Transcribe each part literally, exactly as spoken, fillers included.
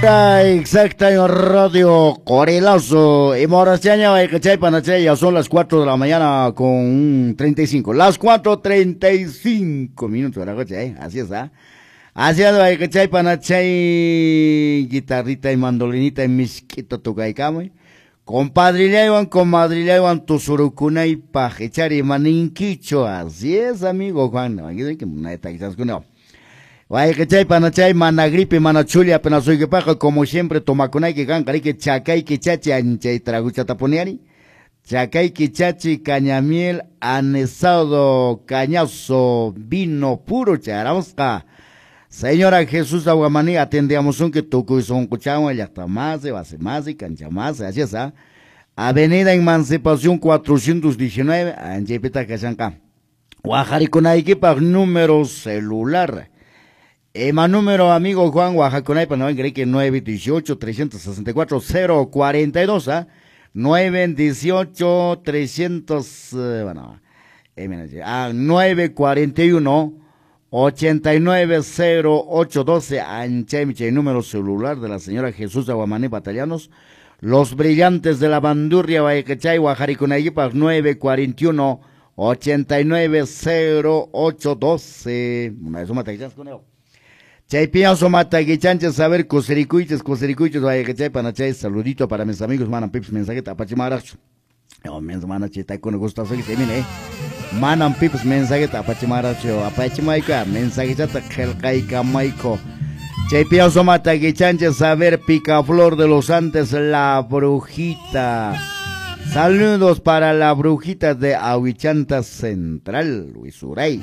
Exacta en Radio Corelazo. Y Morastiaña, ¿cachai? Panachay, ya son las cuatro de la mañana con treinta y cinco. Las cuatro treinta y cinco minutos, ¿verdad, cachai? Así es, ¿ah? Así es, ¿cachai? Panachay, guitarrita y mandolinita y misquito tucaicamay. Compadrilewan, comadrilewan, tu surucuna y pajechari maninquicho. Así es, amigo Juan. Aquí que una está quizás con no. Vaya que chay, panachay, mana gripe, mana chulia, apenas soy que paja, como siempre, tomaconay que cancari que chacay que chachi, anchay tragucha taponiari. Chacay que chachi, cañamiel, anesado, cañazo, vino puro, charamosca. Señora Jesús Aguamaní, atendíamos un que tuco y son cuchao, ya está más, se va a más y cancha más, así es, ¿ah? Avenida Emancipación cuatrocientos diecinueve, anchay peta cachanca. Guajariconay que pa número celular. Ema número, amigo Juan, Oaxaconay, para no creer que nueve dieciocho, trescientos sesenta y cuatro, cero cuarenta y dos, ¿ah? nueve dieciocho, trescientos, eh, bueno, eh, ah, nueve cuarenta y uno, ochenta y nueve, cero ocho doce, anchemiche, número celular de la señora Jesús Aguamaní Batallones, los brillantes de la bandurria, Guayacachay, Oaxaconay, para nueve cuarenta y uno, ochenta y nueve, cero ocho doce, una vez más, ¿te con él? Chay pienso mataguichanches, saber cosericuiches, cosericuiches, vaya que chay panachay, saludito para mis amigos, manan pips, mensaje tapachimaracho. No, mis manas chita con gusto, soy que se mire, manan pips, mensaje tapachimaracho, apachimaica, mensaje chata, kelkaika maiko. Chay pienso mataguichanches, saber picaflor de los Andes, la brujita. Saludos para la brujita de Ahuichanta Central, Luisuray.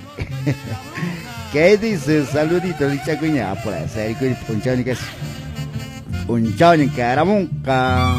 ¿Qué dices? Saluditos, dicha cuña. Por hacer un chao ni que es. Un chao ni que era nunca.